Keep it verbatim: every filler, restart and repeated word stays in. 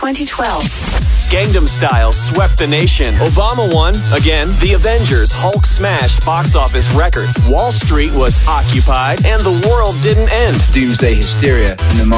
twenty twelve. Gangnam Style swept the nation. Obama won. Again, The Avengers, Hulk smashed box office records. Wall Street was occupied, and the world didn't end. Doomsday hysteria in the